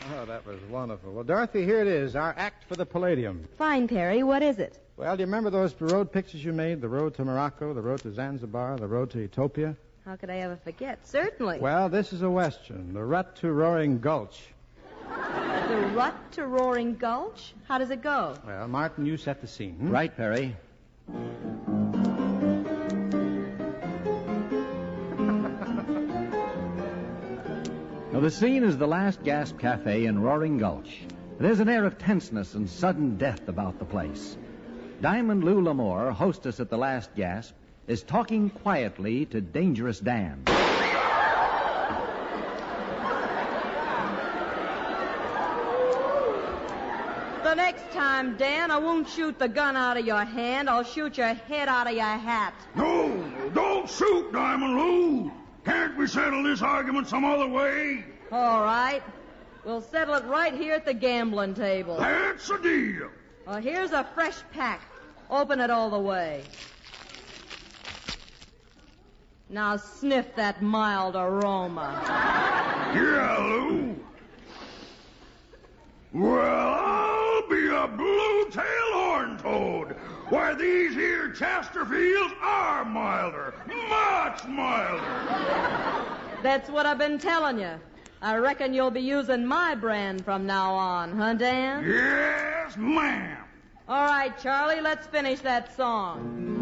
Oh, that was wonderful. Well, Dorothy, here it is, our act for the Palladium. Fine, Perry. What is it? Well, do you remember those road pictures you made? The road to Morocco, the road to Zanzibar, the road to Utopia? How could I ever forget? Certainly. Well, this is a Western, The Rut to Roaring Gulch. The Rut to Roaring Gulch? How does it go? Well, Martin, you set the scene. Right, Perry. Now, the scene is the Last Gasp Cafe in Roaring Gulch. There's an air of tenseness and sudden death about the place. Diamond Lou Lamore, hostess at the Last Gasp, is talking quietly to Dangerous Dan. The next time, Dan, I won't shoot the gun out of your hand. I'll shoot your head out of your hat. No, don't shoot, Diamond Lou. Can't we settle this argument some other way? All right. We'll settle it right here at the gambling table. That's a deal. Well, here's a fresh pack. Open it all the way. Now sniff that mild aroma. Yeah, Lou. Well, I'll be a blue-tailed horn toad. Why, these here Chesterfields are milder. Much milder. That's what I've been telling you. I reckon you'll be using my brand from now on, huh, Dan? Yes, ma'am. All right, Charlie, let's finish that song.